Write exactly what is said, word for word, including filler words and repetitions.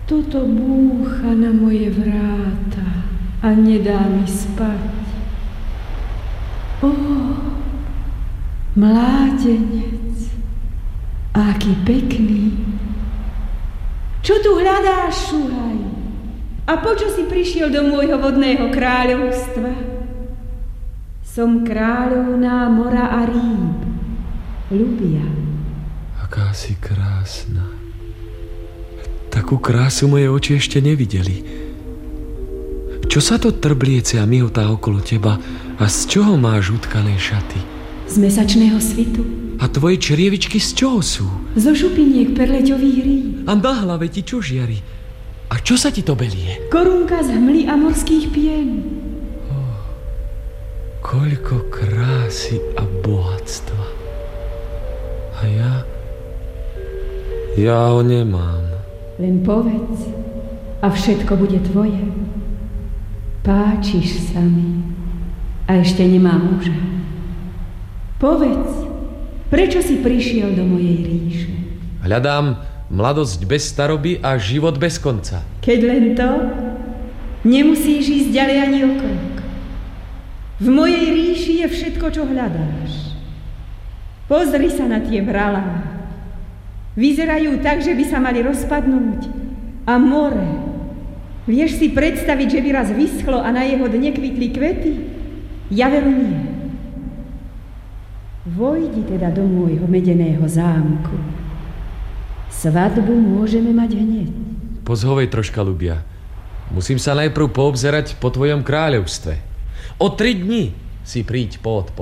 Toto búcha na moje vráta a nedá mi spať. Ó, mládenec, aký pekný. Čo tu hľadáš, šuhaj? A počo si prišiel do môjho vodného kráľovstva? Som kráľovná mora a rýb, Ľubia. Aká si krásna. Takú krásu moje oči ešte nevideli. Čo sa to trbliece a mihotá okolo teba a z čoho máš utkané šaty? Z mesačného svitu. A tvoje črievičky z čoho sú? Zo šupiniek perleťových rýb. A na hlave ti čo žiari? A čo sa ti to belie? Korunka z hmly a morských pien. Oh, koľko krásy a bohatstva. A ja... Ja ho nemám. Len povedz a všetko bude tvoje. Páčiš sa mi a ešte nemám muža. Povedz, prečo si prišiel do mojej ríše? Hľadám mladosť bez staroby a život bez konca. Keď len to, nemusíš ísť ďalej ani o krok. V mojej ríši je všetko, čo hľadáš. Pozri sa na tie vralá. Vyzerajú tak, že by sa mali rozpadnúť. A more. Vieš si predstaviť, že by raz vyschlo a na jeho dne kvitli kvety? Ja veru nie. Vojdi teda do môjho medeného zámku. Svadbu môžeme mať hneď. Pozhovej troška, Ľubia. Musím sa najprv poobzerať po tvojom kráľovstve. O tri dni si príď po odpoveď.